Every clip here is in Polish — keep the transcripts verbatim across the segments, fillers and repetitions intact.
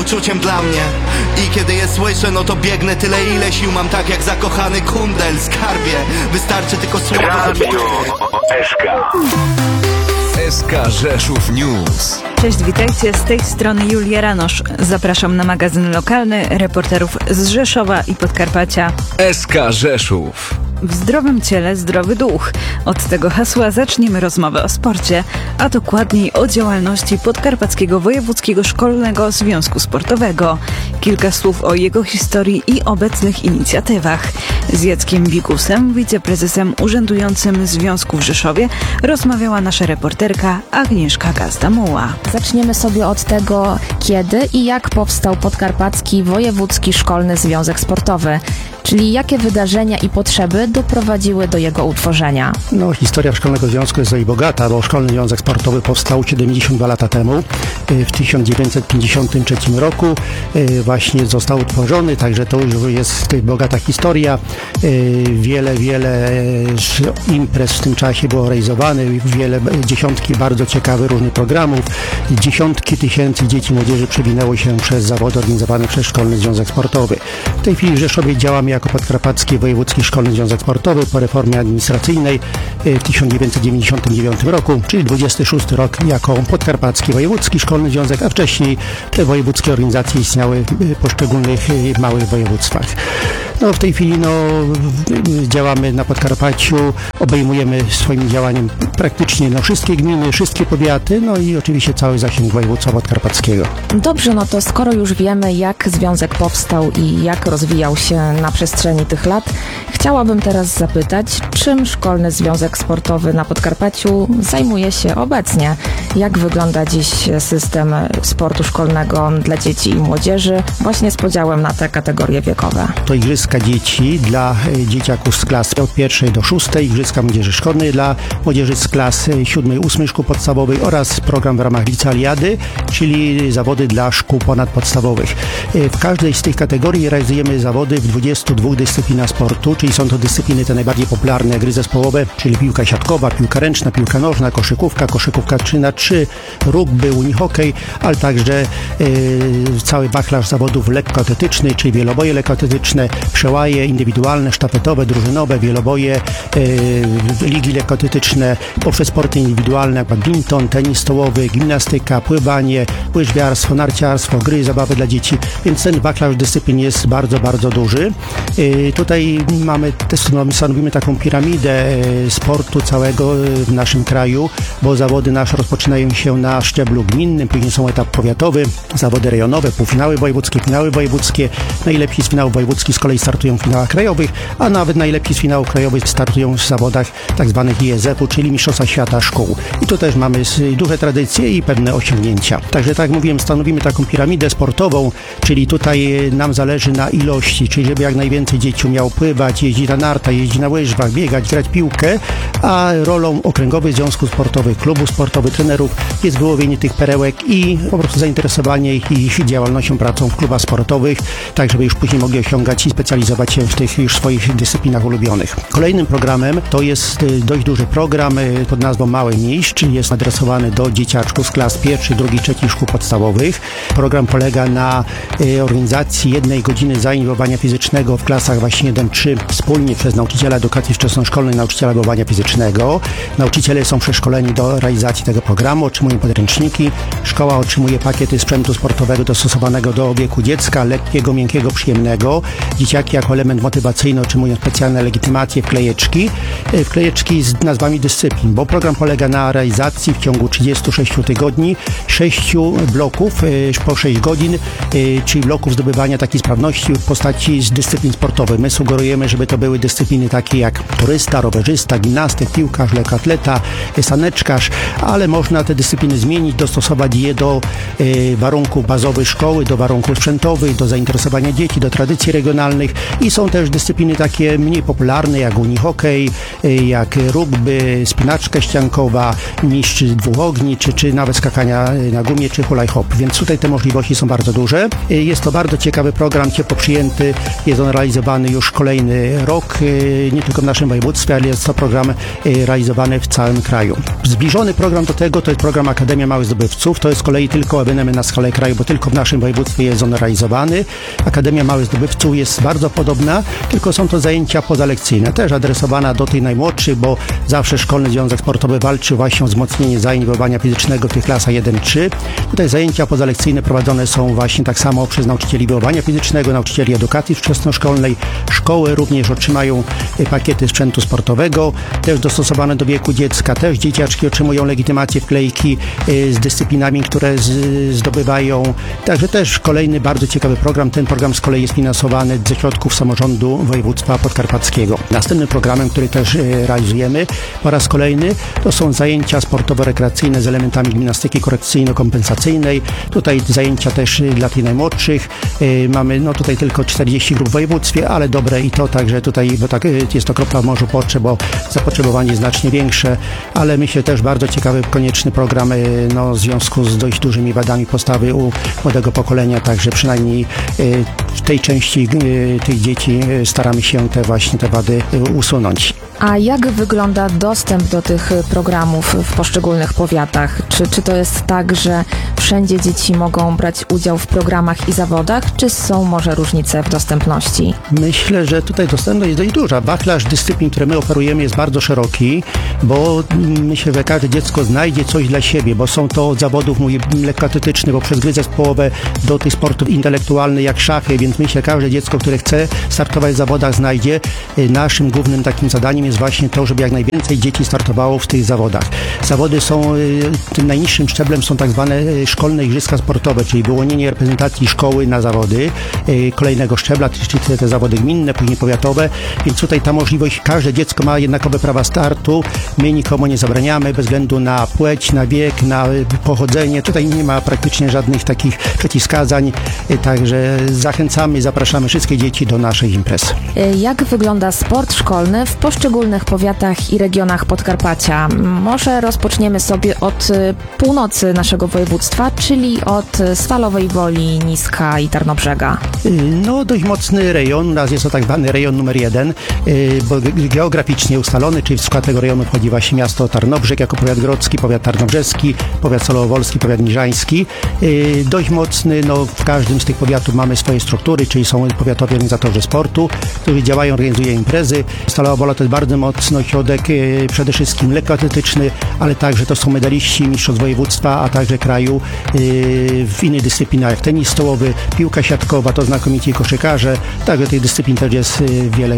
uczuciem dla mnie. I kiedy je słyszę, no to biegnę tyle, ile sił mam, tak jak zakochany kundel. Skarbie, wystarczy tylko słowo. Radio S K. S K Rzeszów News. Cześć, witajcie, z tej strony Julia Ranosz. Zapraszam na magazyn lokalny reporterów z Rzeszowa i Podkarpacia. S K Rzeszów. W zdrowym ciele zdrowy duch. Od tego hasła zaczniemy rozmowę o sporcie, a dokładniej o działalności Podkarpackiego Wojewódzkiego Szkolnego Związku Sportowego. Kilka słów o jego historii i obecnych inicjatywach. Z Jackiem Wikusem, wiceprezesem urzędującym Związku w Rzeszowie, rozmawiała nasza reporterka Agnieszka Gazda-Muła. Zaczniemy sobie od tego, kiedy i jak powstał Podkarpacki Wojewódzki Szkolny Związek Sportowy. Czyli jakie wydarzenia i potrzeby doprowadziły do jego utworzenia? No, historia Szkolnego Związku jest dość bogata, bo Szkolny Związek Sportowy powstał siedemdziesiąt dwa lata temu. W tysiąc dziewięćset pięćdziesiątym trzecim roku właśnie został utworzony, także to już jest bogata historia. Wiele, wiele imprez w tym czasie było realizowanych, wiele, dziesiątki bardzo ciekawych różnych programów. Dziesiątki tysięcy dzieci i młodzieży przewinęło się przez zawody organizowane przez Szkolny Związek Sportowy. W tej chwili w Rzeszowie działamy jako Podkarpacki Wojewódzki Szkolny Związek Sportowy po reformie administracyjnej w tysiąc dziewięćset dziewięćdziesiątym dziewiątym roku, czyli dwudziesty szósty rok jako Podkarpacki Wojewódzki Szkolny Związek, a wcześniej te wojewódzkie organizacje istniały w poszczególnych małych województwach. No, w tej chwili no, działamy na Podkarpaciu, obejmujemy swoim działaniem praktycznie no, wszystkie gminy, wszystkie powiaty, no i oczywiście cały zasięg województwa podkarpackiego. Dobrze, no to skoro już wiemy, jak związek powstał i jak rozwijał się na przestrzeni tych lat, chciałabym teraz zapytać, czym Szkolny Związek Sportowy na Podkarpaciu zajmuje się obecnie? Jak wygląda dziś system sportu szkolnego dla dzieci i młodzieży, właśnie z podziałem na te kategorie wiekowe? To igrzyska dzieci dla dzieciaków z klas od pierwszej do szóstej, igrzyska młodzieży szkolnej dla młodzieży z klas siódmej, ósmej szkół podstawowej oraz program w ramach licealiady, czyli zawody dla szkół ponadpodstawowych. W każdej z tych kategorii realizujemy zawody w dwudziestu dwóch dyscyplinach sportu, czyli są to dyscypliny te najbardziej popularne, gry zespołowe, czyli piłka siatkowa, piłka ręczna, piłka nożna, koszykówka, koszykówka trzy na trzy, rugby, unihokej, ale także yy, cały wachlarz zawodów lekkoatletycznych, czyli wieloboje lekkoatletyczne, przełaje indywidualne, sztafetowe, drużynowe, wieloboje, yy, ligi lekkoatletyczne, poprzez sporty indywidualne, jak badminton, tenis stołowy, gimnastyka, pływanie, łyżwiarstwo, narciarstwo, gry, zabawy dla dzieci, więc ten wachlarz dyscyplin jest bardzo, bardzo duży. Yy, tutaj mamy, stanowimy taką piramidę sportu całego w naszym kraju, bo zawody nasze rozpoczynają się na szczeblu gminnym, później są etap powiatowy, zawody rejonowe, półfinały wojewódzkie, finały wojewódzkie, najlepsi z finałów wojewódzkich z kolei startują w finałach krajowych, a nawet najlepsi z finałów krajowych startują w zawodach tak zwanych I E Z U, czyli Mistrzostwa Świata Szkół. I tu też mamy duże tradycje i pewne osiągnięcia. Także tak jak mówiłem, stanowimy taką piramidę sportową, czyli tutaj nam zależy na ilości, czyli żeby jak najwięcej dzieci umiało pływać, jeździć na nartach, jeździć na łyżwach, biegać, grać piłkę, a rolą okręgowych związków sportowych, klubów sportowych, trenerów jest wyłowienie tych perełek i po prostu zainteresowanie ich i ich działalnością, pracą w klubach sportowych, tak żeby już później mogli osiągać i specjalizować się w tych już swoich dyscyplinach ulubionych. Kolejnym programem to jest dość duży program pod nazwą Mały Mistrz, czyli jest adresowany do dzieciaczków z klas pierwszej, drugiej, trzeciej szkół podstawowych. Program polega na organizacji jednej godziny zajęć fizycznego w klasach właśnie jeden trzy wspólnie przez nauczyciela edukacji wczesnoszkolnej, nauczyciela wychowania fizycznego. Nauczyciele są przeszkoleni do realizacji tego programu, otrzymują podręczniki. Szkoła otrzymuje pakiety sprzętu sportowego dostosowanego do wieku dziecka, lekkiego, miękkiego, przyjemnego. Dzieciaki jako element motywacyjny otrzymują specjalne legitymacje, wklejeczki. Wklejeczki z nazwami dyscyplin, bo program polega na realizacji w ciągu trzydziestu sześciu tygodni sześciu bloków po sześć godzin, czyli bloków zdobywania takiej sprawności w postaci z dyscyplin sportowych. My sugerujemy, żeby to były dyscypliny takie jak turysta, rowerzysta, gimnastyk, piłkarz, lekkoatleta, saneczkarz, ale można te dyscypliny zmienić, dostosować je do y, warunków bazowych szkoły, do warunków sprzętowych, do zainteresowania dzieci, do tradycji regionalnych i są też dyscypliny takie mniej popularne jak unihokej, y, jak rugby, spinaczka ściankowa, mistrz dwóch ogni, czy, czy nawet skakania na gumie, czy hulaj hop, więc tutaj te możliwości są bardzo duże. Y, jest to bardzo ciekawy program, ciepło przyjęty, jest on realizowany już kolejny rok, y, nie tylko w naszym województwie, ale jest to program y, realizowany w całym kraju. Zbliżony program do tego to jest program Akademia Małych Zdobywców. To jest z kolei tylko ewenement na skalę kraju, bo tylko w naszym województwie jest sezon realizowany. Akademia Małych Zdobywców jest bardzo podobna, tylko są to zajęcia pozalekcyjne, też adresowana do tych najmłodszych, bo zawsze Szkolny Związek Sportowy walczy właśnie o wzmocnienie zajęć wychowania fizycznego w tych klasach jeden trzy. Tutaj zajęcia pozalekcyjne prowadzone są właśnie tak samo przez nauczycieli wychowania fizycznego, nauczycieli edukacji wczesnoszkolnej. Szkoły również otrzymają pakiety sprzętu sportowego, też dostosowane do wieku dziecka. Też dzieciaczki otrzymują legitymację, wklejki z dyscyplinami, które z, zdobywają. Także też kolejny bardzo ciekawy program. Ten program z kolei jest finansowany ze środków samorządu województwa podkarpackiego. Następnym programem, który też realizujemy po raz kolejny, to są zajęcia sportowo-rekreacyjne z elementami gimnastyki korekcyjno-kompensacyjnej. Tutaj zajęcia też dla tych najmłodszych. Mamy no tutaj tylko czterdzieści grup w województwie, ale dobre i to także tutaj, bo tak jest to kropla w morzu potrzeb, bo zapotrzebowanie jest znacznie większe, ale myślę też bardzo ciekawy, konieczny program no, w związku z dość dużymi wadami postawy u młodego pokolenia, także przynajmniej w tej części tych dzieci staramy się te właśnie te wady usunąć. A jak wygląda dostęp do tych programów w poszczególnych powiatach? Czy, czy to jest tak, że wszędzie dzieci mogą brać udział w programach i zawodach, czy są może różnice w dostępności? Myślę, że tutaj dostępność jest dość duża. Wachlarz dyscyplin, które my oferujemy, jest bardzo szeroki, bo myślę, że każde dziecko znajdzie coś dla siebie, bo są to od zawodów mówię, lekkoatletycznych, poprzez gry zespołowe do tych sportów intelektualnych jak szachy, więc myślę, że każde dziecko, które chce startować w zawodach, znajdzie. Naszym głównym takim zadaniem jest właśnie to, żeby jak najwięcej dzieci startowało w tych zawodach. Zawody są, tym najniższym szczeblem są tak zwane szkolne igrzyska sportowe, czyli wyłonienie reprezentacji szkoły na zawody kolejnego szczebla, czyli te zawody gminne, później powiatowe, więc tutaj ta możliwość, każde dziecko ma jednakowe prawa startu, my nikomu nie zabraniamy, bez względu na płeć, na wiek, na pochodzenie, tutaj nie ma praktycznie żadnych takich przeciwwskazań, także zachęcamy, zapraszamy wszystkie dzieci do naszych imprez. Jak wygląda sport szkolny w poszczególnych powiatach i regionach Podkarpacia? Może rozpoczniemy sobie od północy naszego województwa, czyli od Stalowej Woli, Niska i Tarnobrzega. No dość mocny rejon, u nas jest to tak zwany rejon numer jeden, bo geograficznie ustalony, czyli w skład tego rejonu wchodzi właśnie miasto Tarnobrzeg jako powiat grodzki, powiat tarnobrzeski, powiat solowolski, powiat niżański. Dość mocny, no w każdym z tych powiatów mamy swoje struktury, czyli są powiatowi organizatorzy sportu, którzy działają, organizują imprezy. Stalowa Wola to jest bardzo mocno ośrodek przede wszystkim lekkoatletyczny, ale także to są medaliści mistrzostw województwa, a także kraju w innych dyscyplinach jak tenis stołowy, piłka siatkowa, to znakomici koszykarze, także tych dyscyplin też jest wiele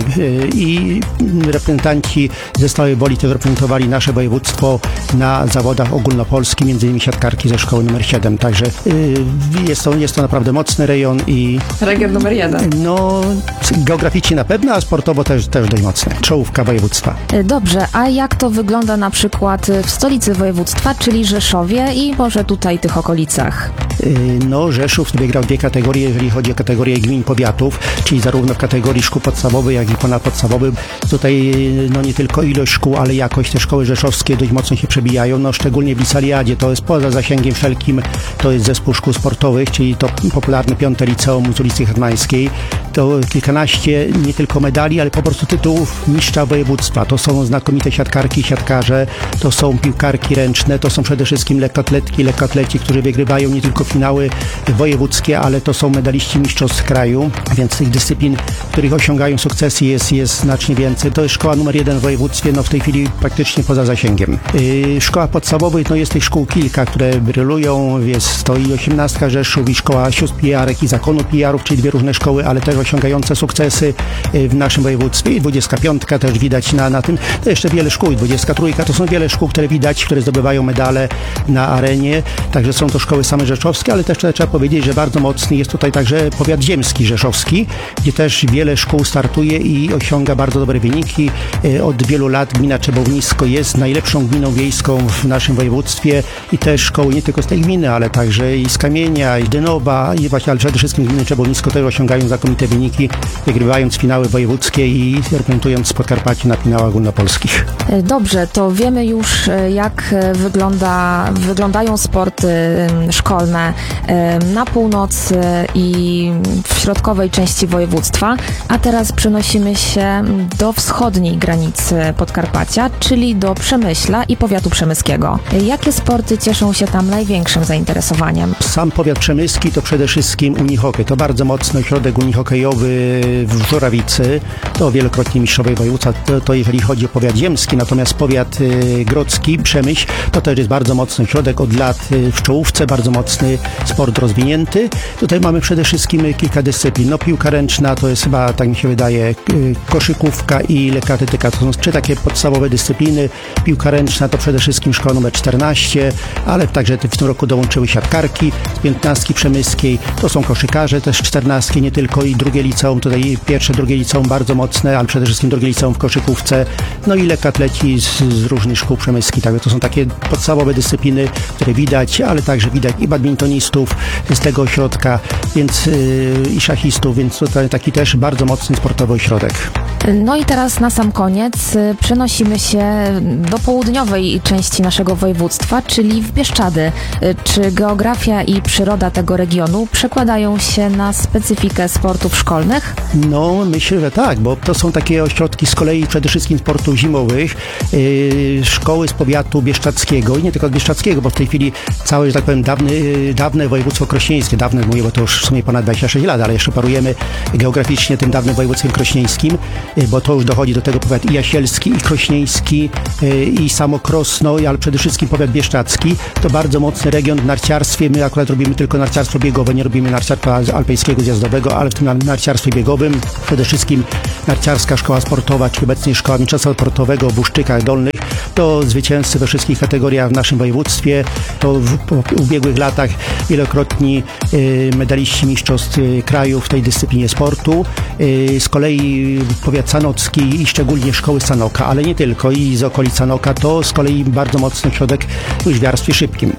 i reprezentanci ze Stalowej Woli też reprezentowali nasze województwo na zawodach ogólnopolskich, między innymi siatkarki ze szkoły numer siedem, także jest to, jest to naprawdę mocny rejon i... Region numer jeden. No, geograficznie na pewno, a sportowo też, też dość mocny. Czołówka województwa. Dobrze, a jak to wygląda na przykład w stolicy województwa, czyli Rzeszowie i może tutaj tych okolicach? No, Rzeszów wygrał dwie kategorie, jeżeli chodzi o kategorię gmin powiatów, czyli zarówno w kategorii szkół podstawowych, jak i ponadpodstawowych. Tutaj no nie tylko ilość szkół, ale jakość. Te szkoły rzeszowskie dość mocno się przebijają, no szczególnie w Licaliadzie, to jest poza zasięgiem wszelkim, to jest zespół szkół sportowych, czyli to popularne piąte liceum z ulicy Hetmańskiej. To kilkanaście nie tylko medali, ale po prostu tytułów mistrza województwa. To są znakomite siatkarki, siatkarze, to są piłkarki ręczne, to są przede wszystkim lekkoatletki, lekkoatleci, którzy wygrywają nie tylko finały wojewódzkie, ale to są medaliści mistrzostw kraju, więc tych dyscyplin, w których osiągają sukcesy jest, jest znacznie więcej. To jest szkoła numer jeden w województwie, no w tej chwili praktycznie poza zasięgiem. Yy, szkoła podstawowych, no jest tych szkół kilka, które brylują, jest to i osiemnastka Rzeszów, i szkoła sióstr pijarek, i zakonu pijarów, czyli dwie różne szkoły, ale też osiągające sukcesy w naszym województwie, i dwudziestka piątka też widać na, na tym. To jeszcze wiele szkół, i dwudziestka trójka, to są wiele szkół, które widać, które zdobywają medale na arenie, także są to szkoły same rzeszowskie, ale też trzeba powiedzieć, że bardzo mocny jest tutaj także powiat ziemski rzeszowski, gdzie też wiele szkół startuje i osiąga bardzo dobre wyniki. Od wielu lat gmina Czebownisko jest najlepszą gminą wiejską w naszym województwie i też szkoły nie tylko z tej gminy, ale także i z Kamienia, i Dynowa, i właśnie, ale przede wszystkim gminy Czebownisko też osiągają znakomite wyniki, wygrywając finały wojewódzkie i reprezentując Podkarpacie na finałach ogólnopolskich. Dobrze, to wiemy już, jak wygląda, wyglądają sporty szkolne na północy i w środkowej części województwa, a teraz przenosimy się do wschodniej granicy Podkarpacia, czyli do Przemyśla i powiatu przemyskiego. Jakie sporty cieszą się tam największym zainteresowaniem? Sam powiat przemyski to przede wszystkim unihokej. To bardzo mocny ośrodek unihokejowy w Żurawicy. To wielokrotnie mistrzowie województwa. To, to jeżeli chodzi o powiat ziemski, natomiast powiat y, grodzki, Przemyśl, to też jest bardzo mocny ośrodek od lat y, w czołówce, bardzo mocny sport rozwinięty. Tutaj mamy przede wszystkim kilka dyscyplin. No piłka ręczna to jest chyba, tak mi się wydaje, y, koszykówka i lekkoatletyka. To są trzy takie podstawowe dyscypliny. Piłka ręczna to przede wszystkim szkoła numer czternaście, ale także w tym roku dołączyły siatkarki z piętnastki przemyskiej. To są koszykarze też czternastki, nie tylko i drugie liceum, tutaj pierwsze, drugie liceum bardzo mocne, ale przede wszystkim drugie liceum w koszykówce. No i lekkoatleci z, z różnych szkół przemyskich. Tak, to są takie podstawowe dyscypliny, które widać, ale także widać i badmintonistów z tego ośrodka, więc yy, i szachistów, więc tutaj taki też bardzo mocny sportowy ośrodek. No i teraz na sam koniec przenosimy się do południowej części naszego województwa, czyli w Bieszczady. Czy geografia i przyroda tego regionu przekładają się na specyfikę sportów szkolnych? No, myślę, że tak, bo to są takie ośrodki z kolei przede wszystkim sportów zimowych, yy, szkoły z powiatu bieszczadzkiego i nie tylko z bieszczadzkiego, bo w tej chwili całe, że tak powiem, dawne, yy, dawne województwo krośnieńskie, dawne mówię, bo to już w sumie ponad dwadzieścia sześć lat, ale jeszcze parujemy geograficznie tym dawnym województwem krośnieńskim, yy, bo to już dochodzi do tego powiat i jasielski, i krośnieński, yy, i Samokrosno, ale przede wszystkim powiat bieszczadzki. To bardzo mocny region w narciarstwie. My akurat robimy tylko narciarstwo biegowe, nie robimy narciarstwa alpejskiego zjazdowego, ale w tym narciarstwie biegowym przede wszystkim narciarska szkoła sportowa, czy obecnie szkoła mistrzostwa sportowego w Uszczykach Dolnych, to zwycięzcy we wszystkich kategoriach w naszym województwie. To w, po, w ubiegłych latach wielokrotni y, medaliści mistrzostw y, kraju w tej dyscyplinie sportu. Y, z kolei powiat sanocki i szczególnie szkoły Sanoka, ale nie tylko, i z okolic Sanoka, to z kolei bardzo mocny środek w łyżwiarstwie szybkim.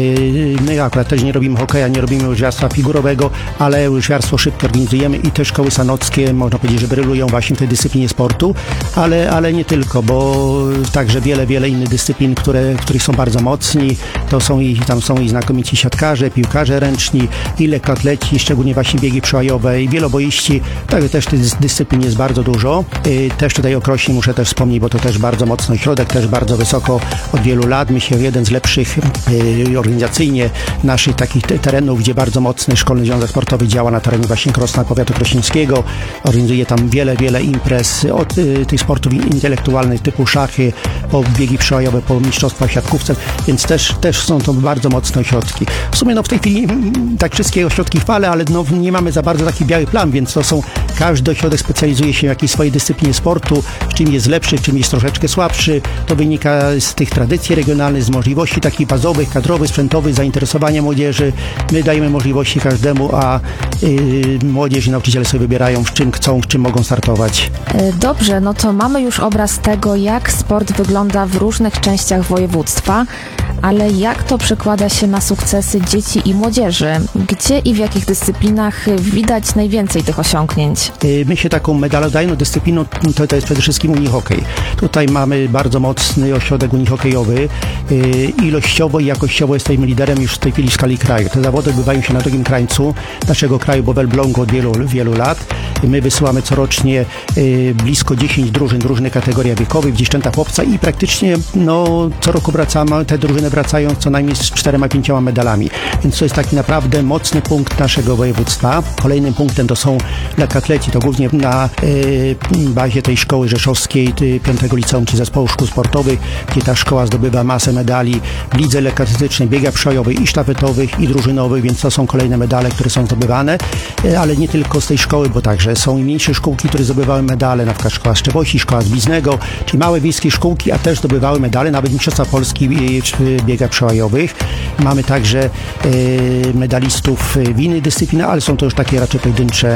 Y, my akurat też nie robimy hokeja, nie robimy łyżwiarstwa figurowego, ale łyżwiarstwo szybkie organizujemy i te szkoły sanockie, można powiedzieć, że brylują właśnie w tej dyscyplinie sportu, ale, ale nie tylko, bo także wiele, wiele innych dyscyplin, które, których są bardzo mocni. To są i tam są i znakomici siatkarze, piłkarze ręczni, i lekkoatleci, szczególnie właśnie biegi przełajowe i wieloboiści. Także też tych dyscyplin jest bardzo dużo. Yy, też tutaj o Krośnie muszę też wspomnieć, bo to też bardzo mocny ośrodek, też bardzo wysoko od wielu lat. Myślę, jeden z lepszych yy, organizacyjnie naszych takich terenów, gdzie bardzo mocny Szkolny Związek Sportowy działa na terenie właśnie Krosna, powiatu krośnieńskiego. Organizuje tam wiele, wiele imprez od y, tych sportów intelektualnych typu szachy, po biegi przełajowe, po mistrzostwach w siatkówce, więc też, też są to bardzo mocne ośrodki. W sumie no w tej chwili mm, tak wszystkie ośrodki chwalę, ale no, nie mamy za bardzo taki biały plan, więc to są, każdy ośrodek specjalizuje się w jakiejś swojej dyscyplinie sportu, w czym jest lepszy, w czym jest troszeczkę słabszy. To wynika z tych tradycji regionalnych, z możliwości takich bazowych, kadrowych, sprzętowych, zainteresowania młodzieży. My dajemy możliwości każdemu, a yy, młodzież i nauczyciele sobie wybierają, w czym chcą, w czym mogą startować. Dobrze, no to mamy już obraz tego, jak sport wygląda w różnych częściach województwa, ale jak to przekłada się na sukcesy dzieci i młodzieży? Gdzie i w jakich dyscyplinach widać najwięcej tych osiągnięć? My się taką medalodajną dyscypliną to, to jest przede wszystkim unihokej. Tutaj mamy bardzo mocny ośrodek unihokejowy. Ilościowo i jakościowo jesteśmy liderem już w tej chwili w skali kraju. Te zawody odbywają się na drugim krańcu naszego kraju, bo w Elblągu od wielu, wielu lat. My wysyłamy corocznie blisko dziesięć drużyn w różnych kategoriach wiekowych, w dziewczęta, chłopca i praktycznie no, co roku wracamy, te drużyny wracają co najmniej z czterema, pięcioma medalami. Więc to jest taki naprawdę mocny punkt naszego województwa. Kolejnym punktem to są lekkoatleci. To głównie na y, bazie tej szkoły rzeszowskiej, piątego liceum czy zespołu szkół sportowych, gdzie ta szkoła zdobywa masę medali w lidze lekkoatletycznej, biegach przełajowych i sztafetowych i drużynowych, więc to są kolejne medale, które są zdobywane, y, ale nie tylko z tej szkoły, bo także są i mniejsze szkółki, które zdobywały medale, na przykład szkoła Szczewosi, szkoła z Biznego, czyli małe wiejskie szkółki, a też zdobywały medale, nawet mistrzostwa Polski w biegach przełajowych. Mamy także y, medalistów w innych dyscyplinach, ale są to już takie raczej pojedyncze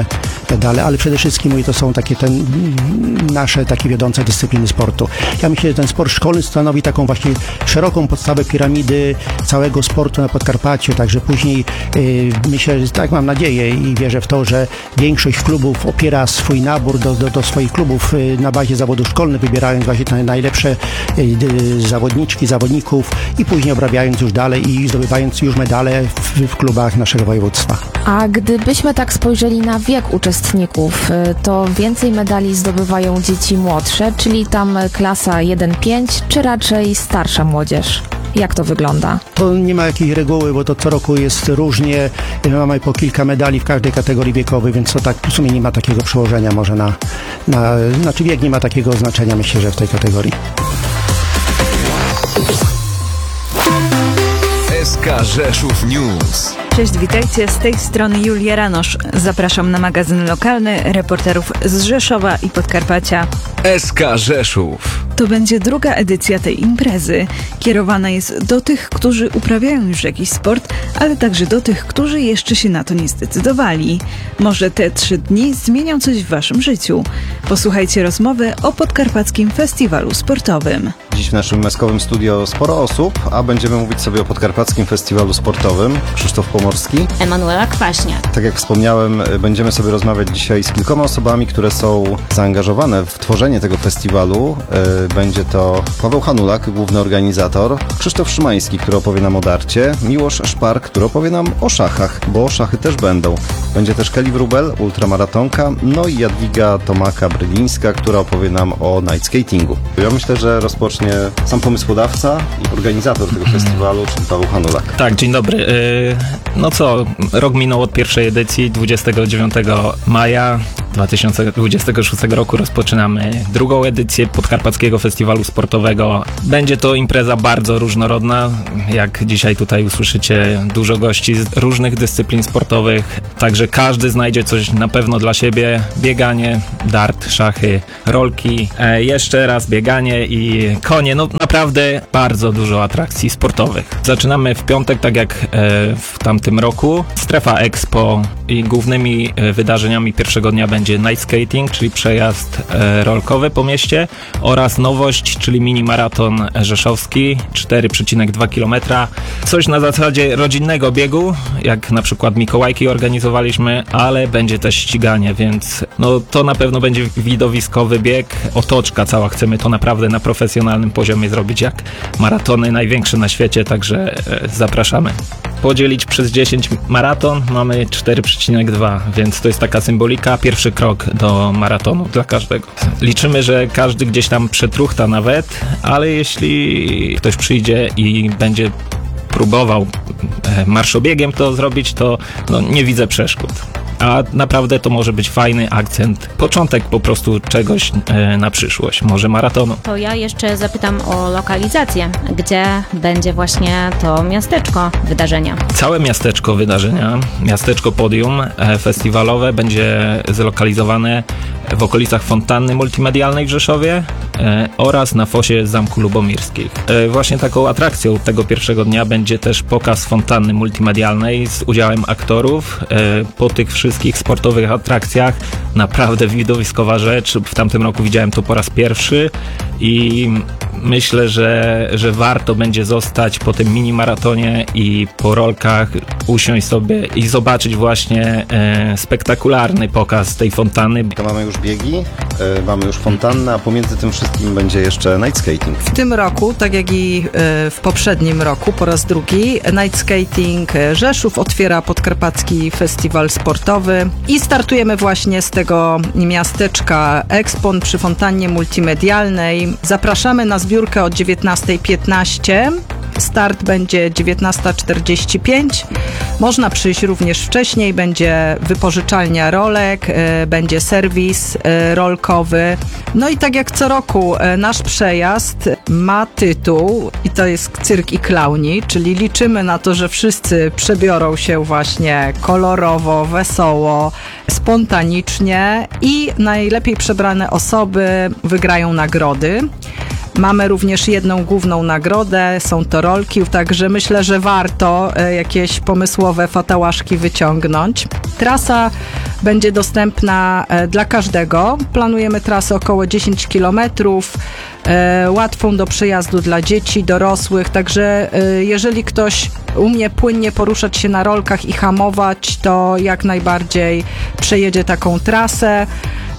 medale, ale przede wszystkim mówię, to są takie ten, nasze takie wiodące dyscypliny sportu. Ja myślę, że ten sport szkolny stanowi taką właśnie szeroką podstawę piramidy całego sportu na Podkarpaciu, także później yy, myślę, że tak mam nadzieję i wierzę w to, że większość klubów opiera swój nabór do, do, do swoich klubów yy, na bazie zawodów szkolnych, wybierając właśnie te najlepsze yy, yy, zawodniczki, zawodników i później obrabiając już dalej i zdobywając już medale w, w klubach naszego województwa. A gdybyśmy tak spojrzeli na wiek uczestników, y, to więcej medali zdobywają dzieci młodsze, czyli tam klasa jeden pięć, czy raczej starsza młodzież? Jak to wygląda? To nie ma jakiejś reguły, bo to co roku jest różnie. Mamy po kilka medali w każdej kategorii wiekowej, więc to tak w sumie nie ma takiego przełożenia może na, na... Znaczy wiek nie ma takiego znaczenia, myślę, że w tej kategorii. S K Rzeszów News. Cześć, witajcie, z tej strony Julia Ranosz. Zapraszam na magazyn lokalny reporterów z Rzeszowa i Podkarpacia. S K Rzeszów. To będzie druga edycja tej imprezy. Kierowana jest do tych, którzy uprawiają już jakiś sport, ale także do tych, którzy jeszcze się na to nie zdecydowali. Może te trzy dni zmienią coś w waszym życiu. Posłuchajcie rozmowy o Podkarpackim Festiwalu Sportowym. Dziś w naszym meskowym studio sporo osób, a będziemy mówić sobie o Podkarpackim Festiwalu Sportowym. Krzysztof Pomorski. Emanuela Kwaśniak. Tak jak wspomniałem, będziemy sobie rozmawiać dzisiaj z kilkoma osobami, które są zaangażowane w tworzenie tego festiwalu. Będzie to Paweł Hanulak, główny organizator, Krzysztof Szymański, który opowie nam o darcie, Miłosz Szpark, który opowie nam o szachach, bo szachy też będą. Będzie też Kelly Wróbel, ultramaratonka, no i Jadwiga Tomaka-Brylińska, która opowie nam o night skatingu. Ja myślę, że rozpocznie sam pomysłodawca i organizator tego festiwalu, czyli Paweł Hanulak. Tak, dzień dobry. No co, rok minął od pierwszej edycji, dwudziestego dziewiątego maja dwa tysiące dwudziestego szóstego roku rozpoczynamy drugą edycję Podkarpackiego Festiwalu Sportowego. Będzie to impreza bardzo różnorodna, jak dzisiaj tutaj usłyszycie, dużo gości z różnych dyscyplin sportowych, także każdy znajdzie coś na pewno dla siebie. Bieganie, dart, szachy, rolki, e, jeszcze raz bieganie i konie, no naprawdę bardzo dużo atrakcji sportowych. Zaczynamy w piątek, tak jak e, w tamtym roku. Strefa Expo i głównymi e, wydarzeniami pierwszego dnia będzie night skating, czyli przejazd e, rolkowy po mieście, oraz nowość, czyli mini maraton rzeszowski, cztery przecinek dwa kilometra. Coś na zasadzie rodzinnego biegu, jak na przykład Mikołajki organizowaliśmy, ale będzie też ściganie, więc no to na pewno będzie widowiskowy bieg. Otoczka cała, chcemy to naprawdę na profesjonalnym poziomie zrobić, jak maratony największe na świecie, także e, zapraszamy. Podzielić przez dziesięć maraton mamy cztery przecinek dwa, więc to jest taka symbolika, pierwszy krok do maratonu dla każdego. Liczymy, że każdy gdzieś tam przetruchta nawet, ale jeśli ktoś przyjdzie i będzie próbował marszobiegiem to zrobić, to no, nie widzę przeszkód. A naprawdę to może być fajny akcent, początek po prostu czegoś e, na przyszłość, może maratonu. To ja jeszcze zapytam o lokalizację, gdzie będzie właśnie to miasteczko wydarzenia. Całe miasteczko wydarzenia, miasteczko podium e, festiwalowe będzie zlokalizowane w okolicach fontanny multimedialnej w Rzeszowie e, oraz na fosie Zamku Lubomirskich. E, właśnie taką atrakcją tego pierwszego dnia będzie też pokaz fontanny multimedialnej z udziałem aktorów. E, po tych wszystkich sportowych atrakcjach naprawdę widowiskowa rzecz. W tamtym roku widziałem to po raz pierwszy i myślę, że, że warto będzie zostać po tym mini maratonie i po rolkach, usiąść sobie i zobaczyć właśnie e, spektakularny pokaz tej fontanny. To mamy już biegi, e, mamy już fontannę, a pomiędzy tym wszystkim będzie jeszcze night skating. W tym roku, tak jak i w poprzednim roku, po raz drugi, night skating Rzeszów otwiera Podkarpacki Festiwal Sportowy i startujemy właśnie z tego miasteczka Expon przy fontannie multimedialnej. Zapraszamy na zbiórkę od dziewiętnasta piętnaście. Start będzie dziewiętnasta czterdzieści pięć. Można przyjść również wcześniej, będzie wypożyczalnia rolek, będzie serwis rolkowy. No i tak jak co roku nasz przejazd ma tytuł i to jest Cyrk i Klauni, czyli liczymy na to, że wszyscy przebiorą się właśnie kolorowo, wesoło, spontanicznie i najlepiej przebrane osoby wygrają nagrody. Mamy również jedną główną nagrodę, są to rolki, także myślę, że warto jakieś pomysłowe fatałaszki wyciągnąć. Trasa będzie dostępna e, dla każdego. Planujemy trasę około dziesięć kilometrów, e, łatwą do przejazdu dla dzieci, dorosłych, także e, jeżeli ktoś umie płynnie poruszać się na rolkach i hamować, to jak najbardziej przejedzie taką trasę.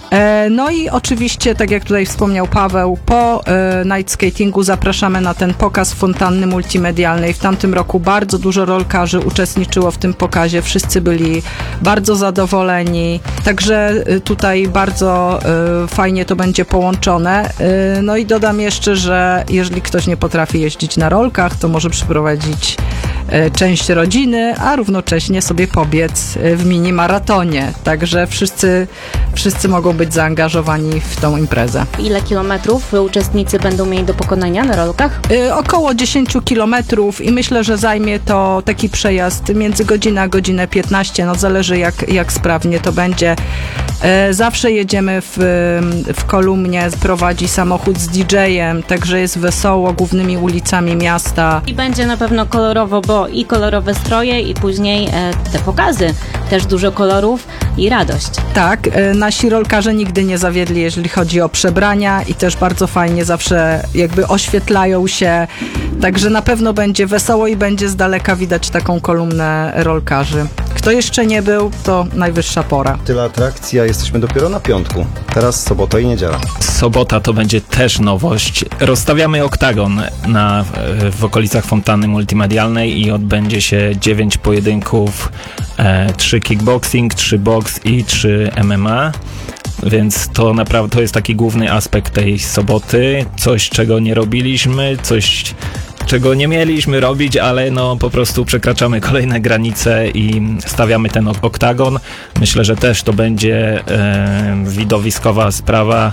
No i oczywiście, tak jak tutaj wspomniał Paweł, po e, night skatingu zapraszamy na ten pokaz fontanny multimedialnej. W tamtym roku bardzo dużo rolkarzy uczestniczyło w tym pokazie, wszyscy byli bardzo zadowoleni, także e, tutaj bardzo e, fajnie to będzie połączone. E, no i dodam jeszcze, że jeżeli ktoś nie potrafi jeździć na rolkach, to może przyprowadzić e, część rodziny, a równocześnie sobie pobiec w mini maratonie, także wszyscy, wszyscy mogą być zaangażowani w tą imprezę. Ile kilometrów uczestnicy będą mieli do pokonania na rolkach? Y, około dziesięć kilometrów i myślę, że zajmie to taki przejazd między godzinę a godzinę piętnaście, no zależy jak, jak sprawnie to będzie. Y, zawsze jedziemy w, w kolumnie, prowadzi samochód z didżejem, także jest wesoło głównymi ulicami miasta. I będzie na pewno kolorowo, bo i kolorowe stroje i później e, te pokazy, też dużo kolorów i radość. Tak, y, nasi rolkarze nigdy nie zawiedli, jeżeli chodzi o przebrania i też bardzo fajnie zawsze jakby oświetlają się, także na pewno będzie wesoło i będzie z daleka widać taką kolumnę rolkarzy. Kto jeszcze nie był, to najwyższa pora. Tyle atrakcji, a jesteśmy dopiero na piątku. Teraz sobota i niedziela. Sobota to będzie też nowość. Rozstawiamy oktagon na, w okolicach fontanny multimedialnej i odbędzie się dziewięć pojedynków, e, trzy kickboxing, trzy boks i trzy M M A. Więc to naprawdę to jest taki główny aspekt tej soboty. Coś, czego nie robiliśmy, coś, czego nie mieliśmy robić, ale no po prostu przekraczamy kolejne granice i stawiamy ten oktagon. Myślę, że też to będzie e, widowiskowa sprawa.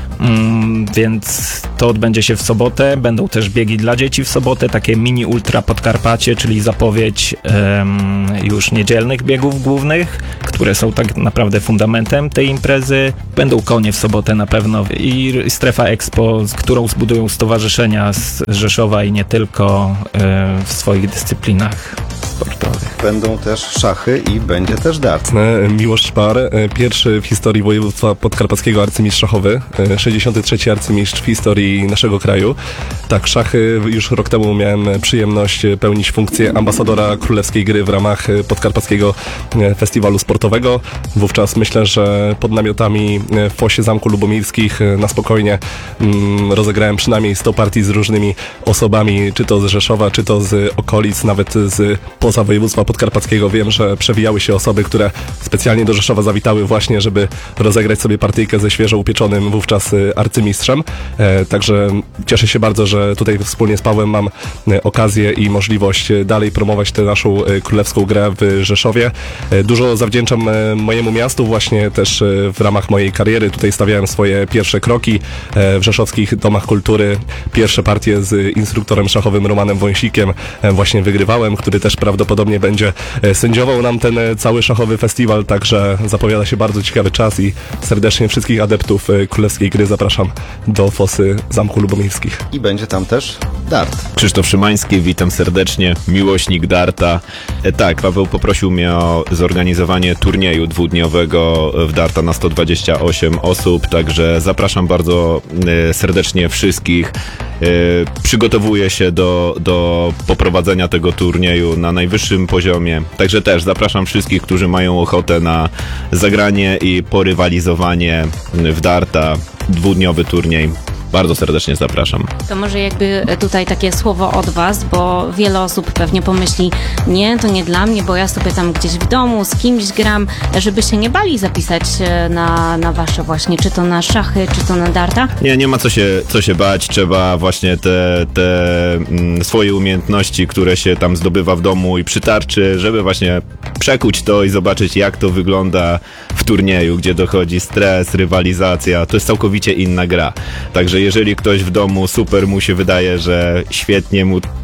Mm, więc to odbędzie się w sobotę. Będą też biegi dla dzieci w sobotę, takie mini ultra Podkarpacie, czyli zapowiedź em, już niedzielnych biegów głównych, które są tak naprawdę fundamentem tej imprezy. Będą konie w sobotę na pewno i strefa Expo, z którą zbudują stowarzyszenia z Rzeszowa i nie tylko e, w swoich dyscyplinach sportowych. Będą też szachy i będzie też dart. Miłosz Szpar, pierwszy w historii województwa podkarpackiego arcymistrz szachowy, sześćdziesiąty trzeci arcymistrz w historii naszego kraju. Tak, szachy już rok temu miałem przyjemność pełnić funkcję ambasadora królewskiej gry w ramach podkarpackiego festiwalu sportowego. Wówczas myślę, że pod namiotami w fosie Zamku Lubomirskich na spokojnie mm, rozegrałem przynajmniej sto partii z różnymi osobami, czy to z Rzeszowa, czy to z okolic, nawet z poza województwa podkarpackiego. Wiem, że przewijały się osoby, które specjalnie do Rzeszowa zawitały właśnie, żeby rozegrać sobie partyjkę ze świeżo upieczonym wówczas arcymistrzem. E, także cieszę się bardzo, że tutaj wspólnie z Pawłem mam e, okazję i możliwość dalej promować tę naszą e, królewską grę w Rzeszowie. E, dużo zawdzięczam e, mojemu miastu właśnie też e, w ramach mojej kariery. Tutaj stawiałem swoje pierwsze kroki e, w rzeszowskich domach kultury. Pierwsze partie z instruktorem szachowym Romanem Wąsikiem e, właśnie wygrywałem, który też prawdopodobnie będzie sędziował nam ten cały szachowy festiwal, także zapowiada się bardzo ciekawy czas i serdecznie wszystkich adeptów królewskiej gry zapraszam do fosy Zamku Lubomirskich. I będzie tam też dart. Krzysztof Szymański, witam serdecznie, miłośnik darta. E, tak, Paweł poprosił mnie o zorganizowanie turnieju dwudniowego w darta na sto dwadzieścia osiem osób, także zapraszam bardzo e, serdecznie wszystkich. E, przygotowuję się do, do poprowadzenia tego turnieju na najwyższym poziomie, także też zapraszam wszystkich, którzy mają ochotę na zagranie i porywalizowanie w darta, dwudniowy turniej. Bardzo serdecznie zapraszam. To może jakby tutaj takie słowo od was, bo wiele osób pewnie pomyśli, nie, to nie dla mnie, bo ja sobie tam gdzieś w domu z kimś gram, żeby się nie bali zapisać na, na wasze właśnie, czy to na szachy, czy to na darta? Nie, nie ma co się, co się bać, trzeba właśnie te, te mm, swoje umiejętności, które się tam zdobywa w domu i przytarczy, żeby właśnie przekuć to i zobaczyć, jak to wygląda w turnieju, gdzie dochodzi stres, rywalizacja, to jest całkowicie inna gra. Także jeżeli ktoś w domu super mu się wydaje, że świetnie mu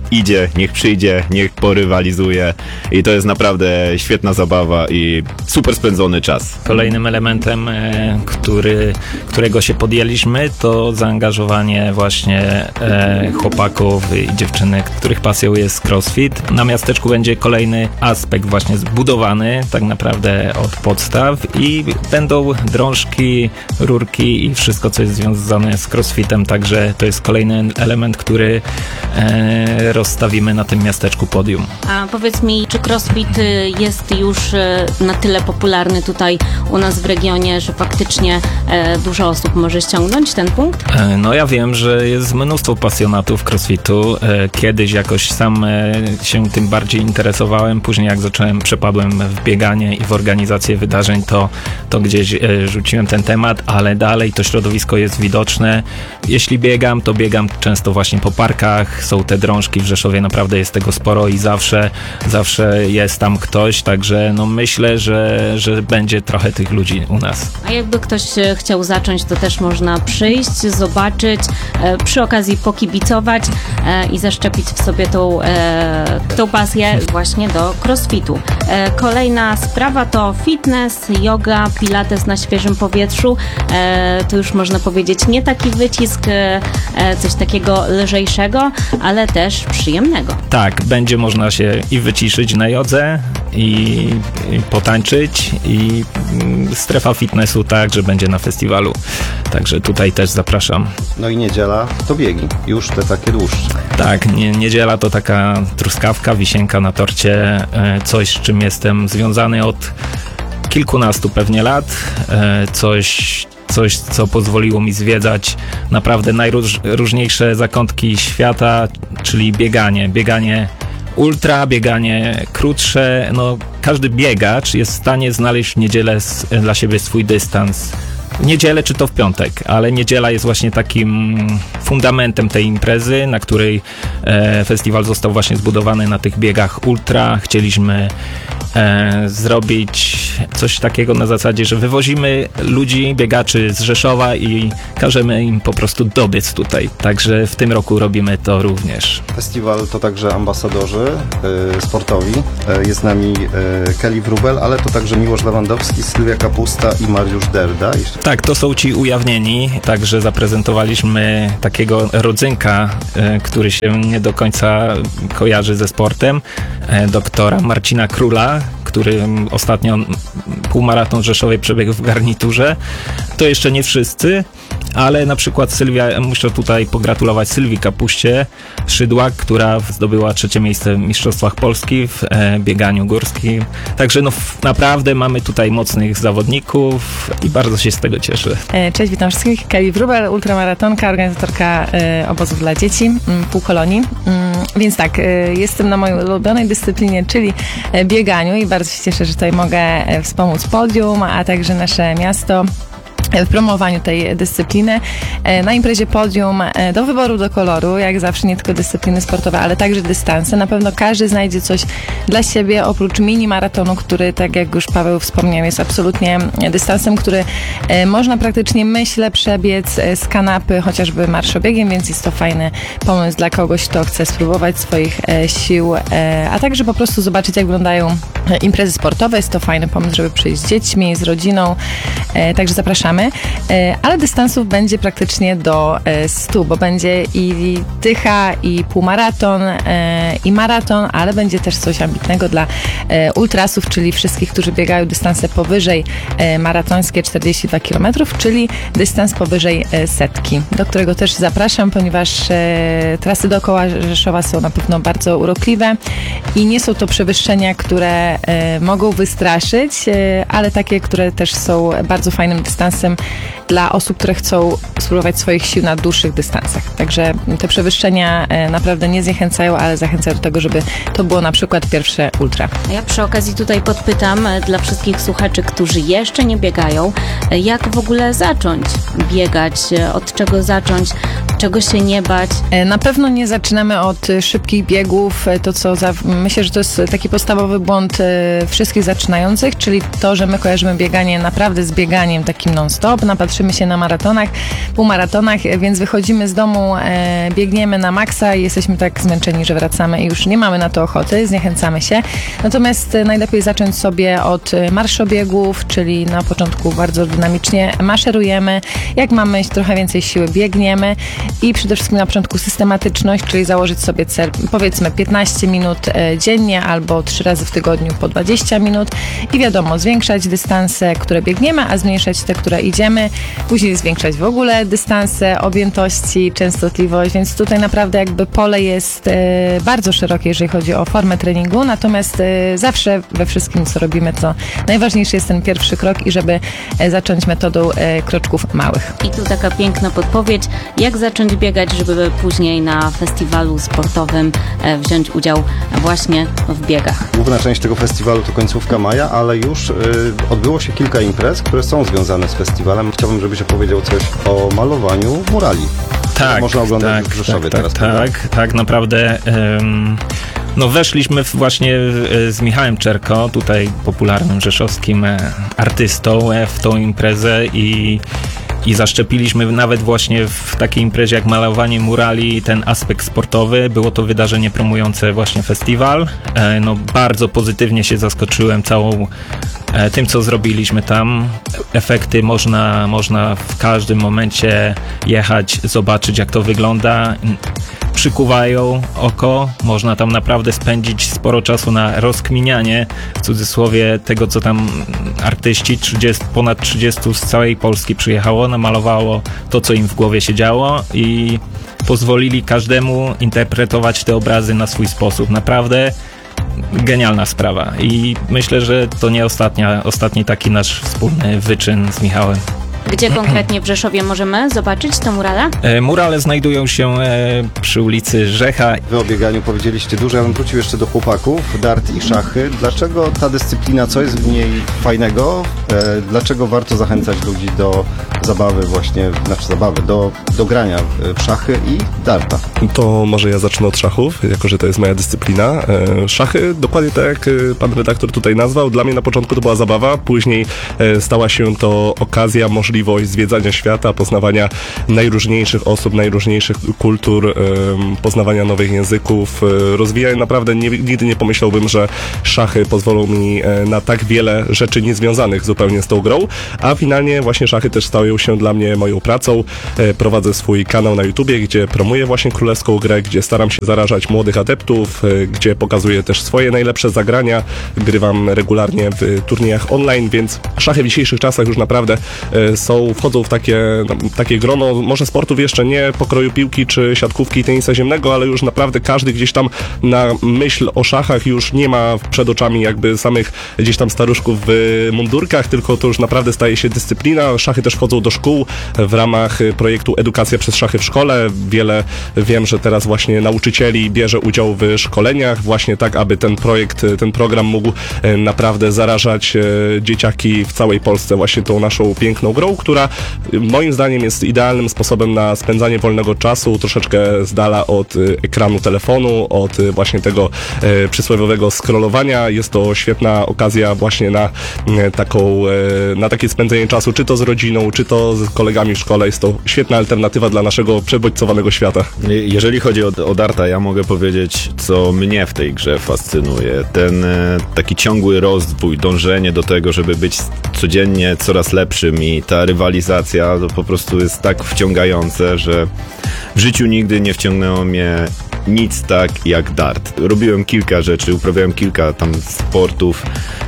idzie, niech przyjdzie, niech porywalizuje i to jest naprawdę świetna zabawa i super spędzony czas. Kolejnym elementem, e, który, którego się podjęliśmy, to zaangażowanie właśnie e, chłopaków i dziewczynek, których pasją jest crossfit. Na miasteczku będzie kolejny aspekt właśnie zbudowany tak naprawdę od podstaw i będą drążki, rurki i wszystko, co jest związane z crossfitem, także to jest kolejny element, który e, rozstawimy na tym miasteczku podium. A powiedz mi, czy crossfit y, jest już y, na tyle popularny tutaj u nas w regionie, że faktycznie e, dużo osób może ściągnąć ten punkt? E, No ja wiem, że jest mnóstwo pasjonatów crossfitu. E, Kiedyś jakoś sam e, się tym bardziej interesowałem, później jak zacząłem, przepadłem w bieganie i w organizację wydarzeń, to, to gdzieś e, rzuciłem ten temat, ale dalej to środowisko jest widoczne. Jeśli biegam, to biegam często właśnie po parkach, są te drążki w Rzeszowie, naprawdę jest tego sporo i zawsze, zawsze jest tam ktoś, także no myślę, że, że będzie trochę tych ludzi u nas. A jakby ktoś e, chciał zacząć, to też można przyjść, zobaczyć, e, przy okazji pokibicować e, i zaszczepić w sobie tą, e, tą pasję właśnie do crossfitu. E, kolejna sprawa to fitness, yoga, pilates na świeżym powietrzu. E, to już można powiedzieć nie taki wycisk, e, coś takiego lżejszego, ale też przyjemnego. Tak, będzie można się i wyciszyć na jodze, i, i potańczyć, i mm, strefa fitnessu także będzie na festiwalu. Także tutaj też zapraszam. No i niedziela to biegi, już te takie dłuższe. Tak, nie, niedziela to taka truskawka, wisienka na torcie, e, coś, z czym jestem związany od kilkunastu pewnie lat, e, coś coś, co pozwoliło mi zwiedzać naprawdę najróżniejsze zakątki świata, czyli bieganie. Bieganie ultra, bieganie krótsze. No, każdy biegacz jest w stanie znaleźć w niedzielę s- dla siebie swój dystans. W niedzielę czy to w piątek, ale niedziela jest właśnie takim fundamentem tej imprezy, na której e, festiwal został właśnie zbudowany na tych biegach ultra. Chcieliśmy e, zrobić coś takiego na zasadzie, że wywozimy ludzi, biegaczy z Rzeszowa i każemy im po prostu dobiec tutaj. Także w tym roku robimy to również. Festiwal to także ambasadorzy y, sportowi. Y, jest z nami y, Kelly Wróbel, ale to także Miłosz Lewandowski, Sylwia Kapusta i Mariusz Derda. Jeszcze... Tak, to są ci ujawnieni, także zaprezentowaliśmy takiego rodzynka, y, który się nie do końca kojarzy ze sportem, y, doktora Marcina Króla, który ostatnio półmaraton Rzeszowej przebiegł w garniturze. To jeszcze nie wszyscy, ale na przykład Sylwia, muszę tutaj pogratulować Sylwii Kapuście Szydłak, która zdobyła trzecie miejsce w Mistrzostwach Polski w e, bieganiu górskim. Także no f- naprawdę mamy tutaj mocnych zawodników i bardzo się z tego cieszę. Cześć, witam wszystkich. Kelly Wróbel, ultramaratonka, organizatorka e, obozów dla dzieci, m, półkolonii. Mm, więc tak, e, jestem na mojej ulubionej dyscyplinie, czyli e, bieganiu i bardzo się cieszę, że tutaj mogę e, wspomóc podium, a także nasze miasto w promowaniu tej dyscypliny. Na imprezie podium do wyboru, do koloru, jak zawsze nie tylko dyscypliny sportowe, ale także dystanse. Na pewno każdy znajdzie coś dla siebie, oprócz mini maratonu, który, tak jak już Paweł wspomniał, jest absolutnie dystansem, który można praktycznie, myślę, przebiec z kanapy, chociażby marszobiegiem, więc jest to fajny pomysł dla kogoś, kto chce spróbować swoich sił, a także po prostu zobaczyć, jak wyglądają imprezy sportowe. Jest to fajny pomysł, żeby przyjść z dziećmi, z rodziną, także zapraszamy. Ale dystansów będzie praktycznie do stu, bo będzie i dycha, i półmaraton, i maraton, ale będzie też coś ambitnego dla ultrasów, czyli wszystkich, którzy biegają dystanse powyżej maratońskie czterdzieści dwa kilometry, czyli dystans powyżej setki, do którego też zapraszam, ponieważ trasy dookoła Rzeszowa są na pewno bardzo urokliwe i nie są to przewyższenia, które mogą wystraszyć, ale takie, które też są bardzo fajnym dystansem dla osób, które chcą spróbować swoich sił na dłuższych dystansach. Także te przewyższenia naprawdę nie zniechęcają, ale zachęcają do tego, żeby to było na przykład pierwsze ultra. A ja przy okazji tutaj podpytam dla wszystkich słuchaczy, którzy jeszcze nie biegają, jak w ogóle zacząć biegać, od czego zacząć, czego się nie bać? Na pewno nie zaczynamy od szybkich biegów, to co za, myślę, że to jest taki podstawowy błąd wszystkich zaczynających, czyli to, że my kojarzymy bieganie naprawdę z bieganiem takim non-stop, napatrzymy męczymy się na maratonach, półmaratonach, więc wychodzimy z domu, e, biegniemy na maksa i jesteśmy tak zmęczeni, że wracamy i już nie mamy na to ochoty, zniechęcamy się. Natomiast e, najlepiej zacząć sobie od marszobiegów, czyli na początku bardzo dynamicznie maszerujemy. Jak mamy trochę więcej siły, biegniemy i przede wszystkim na początku systematyczność, czyli założyć sobie cel, powiedzmy piętnaście minut e, dziennie albo trzy razy w tygodniu po dwadzieścia minut i wiadomo, zwiększać dystanse, które biegniemy, a zmniejszać te, które idziemy, później zwiększać w ogóle dystanse, objętości, częstotliwość, więc tutaj naprawdę jakby pole jest e, bardzo szerokie, jeżeli chodzi o formę treningu, natomiast e, zawsze we wszystkim, co robimy, to najważniejszy jest ten pierwszy krok i żeby e, zacząć metodą e, kroczków małych. I tu taka piękna podpowiedź, jak zacząć biegać, żeby później na festiwalu sportowym e, wziąć udział właśnie w biegach. Główna część tego festiwalu to końcówka maja, ale już y, odbyło się kilka imprez, które są związane z festiwalem. Chciałbym, żebyś opowiedział coś o malowaniu murali. Tak, Można oglądać tak, w Rzeszowie tak, teraz. tak, tak, tak, naprawdę. Um, no weszliśmy w właśnie e, z Michałem Czerko, tutaj popularnym rzeszowskim e, artystą, e, w tą imprezę i I zaszczepiliśmy nawet właśnie w takiej imprezie jak malowanie murali ten aspekt sportowy. Było to wydarzenie promujące właśnie festiwal. E, no bardzo pozytywnie się zaskoczyłem całą e, tym, co zrobiliśmy tam. Efekty można, można w każdym momencie jechać, zobaczyć jak to wygląda. Przykuwają oko, można tam naprawdę spędzić sporo czasu na rozkminianie, w cudzysłowie, tego co tam artyści, trzydzieści, ponad trzydziestu z całej Polski przyjechało, namalowało to, co im w głowie się działo i pozwolili każdemu interpretować te obrazy na swój sposób. Naprawdę genialna sprawa i myślę, że to nie ostatnia, ostatni taki nasz wspólny wyczyn z Michałem. Gdzie konkretnie w Rzeszowie możemy zobaczyć tę muralę? E, murale znajdują się e, przy ulicy Rzecha. Wy o bieganiu powiedzieliście dużo, ja bym wrócił jeszcze do chłopaków, dart i szachy. Dlaczego ta dyscyplina, co jest w niej fajnego? E, dlaczego warto zachęcać ludzi do zabawy właśnie, znaczy zabawy, do, do grania w szachy i darta? To może ja zacznę od szachów, jako że to jest moja dyscyplina. E, szachy, dokładnie tak jak pan redaktor tutaj nazwał, dla mnie na początku to była zabawa, później e, stała się to okazja, możliwość zwiedzania świata, poznawania najróżniejszych osób, najróżniejszych kultur, poznawania nowych języków, rozwijania. Naprawdę nie, nigdy nie pomyślałbym, że szachy pozwolą mi na tak wiele rzeczy niezwiązanych zupełnie z tą grą, a finalnie właśnie szachy też stają się dla mnie moją pracą. Prowadzę swój kanał na YouTubie, gdzie promuję właśnie królewską grę, gdzie staram się zarażać młodych adeptów, gdzie pokazuję też swoje najlepsze zagrania, grywam regularnie w turniejach online, więc szachy w dzisiejszych czasach już naprawdę są, wchodzą w takie, no, takie grono, może sportów jeszcze nie pokroju piłki czy siatkówki, tenisa ziemnego, ale już naprawdę każdy gdzieś tam na myśl o szachach już nie ma przed oczami jakby samych gdzieś tam staruszków w mundurkach, tylko to już naprawdę staje się dyscyplina. Szachy też wchodzą do szkół w ramach projektu Edukacja przez szachy w szkole. Wiele wiem, że teraz właśnie nauczycieli bierze udział w szkoleniach właśnie tak, aby ten projekt, ten program mógł naprawdę zarażać dzieciaki w całej Polsce właśnie tą naszą piękną grą, która moim zdaniem jest idealnym sposobem na spędzanie wolnego czasu, troszeczkę z dala od ekranu telefonu, od właśnie tego e, przysłowiowego scrollowania. Jest to świetna okazja właśnie na e, taką, e, na takie spędzenie czasu, czy to z rodziną, czy to z kolegami w szkole. Jest to świetna alternatywa dla naszego przebodźcowanego świata. Jeżeli chodzi o, o darta, ja mogę powiedzieć, co mnie w tej grze fascynuje. Ten e, taki ciągły rozwój, dążenie do tego, żeby być codziennie coraz lepszym i ta rywalizacja to po prostu jest tak wciągające, że w życiu nigdy nie wciągnęło mnie nic tak jak dart. Robiłem kilka rzeczy, uprawiałem kilka tam sportów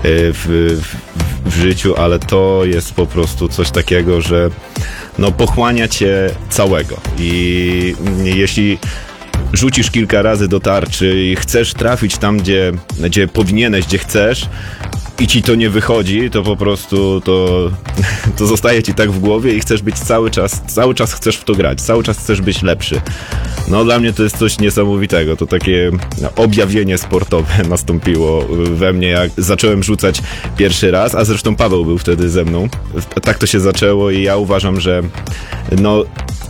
w, w, w życiu, ale to jest po prostu coś takiego, że no pochłania cię całego i jeśli rzucisz kilka razy do tarczy i chcesz trafić tam, gdzie, gdzie powinieneś, gdzie chcesz, i ci to nie wychodzi, to po prostu to, to zostaje ci tak w głowie i chcesz być cały czas, cały czas chcesz w to grać, cały czas chcesz być lepszy. No dla mnie to jest coś niesamowitego, to takie objawienie sportowe nastąpiło we mnie, jak zacząłem rzucać pierwszy raz, a zresztą Paweł był wtedy ze mną. Tak to się zaczęło i ja uważam, że no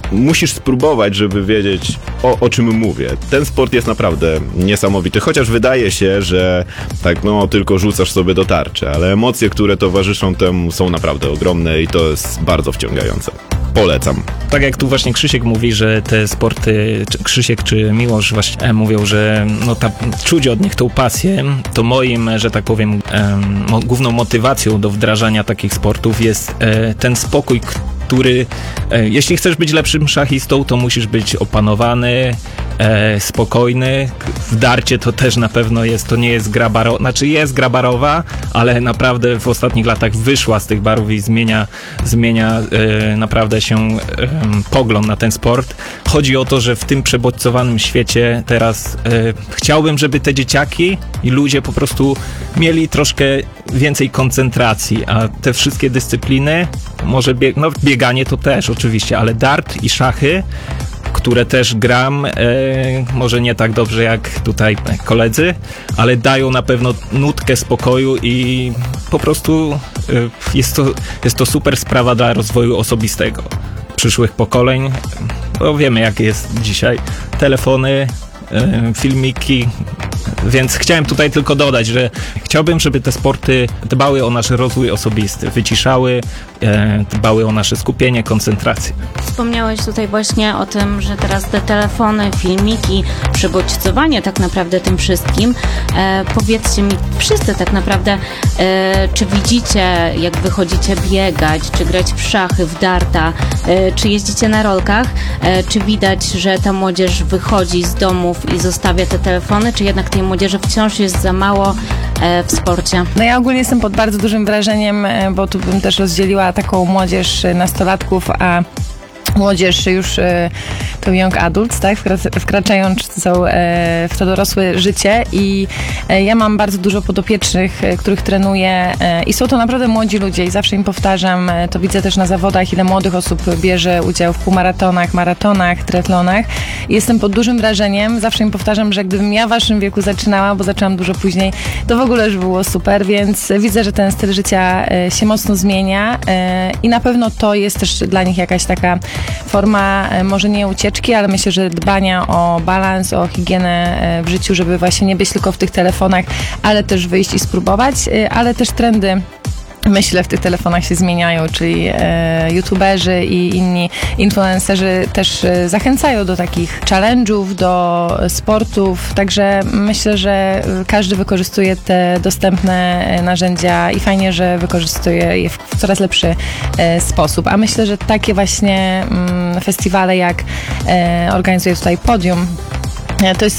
musisz spróbować, żeby wiedzieć, o, o czym mówię. Ten sport jest naprawdę niesamowity, chociaż wydaje się, że tak, no, tylko rzucasz sobie do tarczy, ale emocje, które towarzyszą temu, są naprawdę ogromne i to jest bardzo wciągające. Polecam. Tak jak tu właśnie Krzysiek mówi, że te sporty, czy Krzysiek czy Miłosz właśnie e, mówią, że no ta, czuć od nich tą pasję, to moim, że tak powiem, em, mo, główną motywacją do wdrażania takich sportów jest e, ten spokój, który, e, jeśli chcesz być lepszym szachistą, to musisz być opanowany, e, spokojny. W darcie to też na pewno jest, to nie jest gra barowa, znaczy jest gra barowa, ale naprawdę w ostatnich latach wyszła z tych barów i zmienia, zmienia e, naprawdę się e, pogląd na ten sport. Chodzi o to, że w tym przebodźcowanym świecie teraz e, chciałbym, żeby te dzieciaki i ludzie po prostu mieli troszkę więcej koncentracji, a te wszystkie dyscypliny, może bieg, no bieganie to też oczywiście, ale dart i szachy, które też gram, e, może nie tak dobrze jak tutaj koledzy, ale dają na pewno nutkę spokoju i po prostu e, jest to, jest to super sprawa dla rozwoju osobistego przyszłych pokoleń, bo wiemy jak jest dzisiaj. Telefony, e, filmiki, więc chciałem tutaj tylko dodać, że chciałbym, żeby te sporty dbały o nasz rozwój osobisty, wyciszały, e, dbały o nasze skupienie, koncentrację. Wspomniałeś tutaj właśnie o tym, że teraz te telefony, filmiki, przebodźcowanie tak naprawdę tym wszystkim. E, powiedzcie mi wszyscy tak naprawdę, e, czy widzicie, jak wychodzicie biegać, czy grać w szachy, w darta, e, czy jeździcie na rolkach, e, czy widać, że ta młodzież wychodzi z domów i zostawia te telefony, czy jednak tej młodzieży wciąż jest za mało e, w sporcie? No ja ogólnie jestem pod bardzo dużym wrażeniem, e, bo tu bym też rozdzieliła taką młodzież e, nastolatków, a młodzież już e, to young adults, tak, wkra- wkraczającą e, w to dorosłe życie i e, ja mam bardzo dużo podopiecznych, e, których trenuję e, i są to naprawdę młodzi ludzie i zawsze im powtarzam, e, to widzę też na zawodach, ile młodych osób bierze udział w półmaratonach, maratonach, triatlonach i jestem pod dużym wrażeniem, zawsze im powtarzam, że gdybym ja w waszym wieku zaczynała, bo zaczęłam dużo później, to w ogóle już było super, więc widzę, że ten styl życia e, się mocno zmienia e, i na pewno to jest też dla nich jakaś taka forma, może nie ucieczki, ale myślę, że dbania o balans, o higienę w życiu, żeby właśnie nie być tylko w tych telefonach, ale też wyjść i spróbować, ale też trendy, myślę, w tych telefonach się zmieniają, czyli e, youtuberzy i inni influencerzy też e, zachęcają do takich challenge'ów, do sportów, także myślę, że każdy wykorzystuje te dostępne narzędzia i fajnie, że wykorzystuje je w, w coraz lepszy e, sposób, a myślę, że takie właśnie mm, festiwale jak e, organizuje tutaj Podium, to jest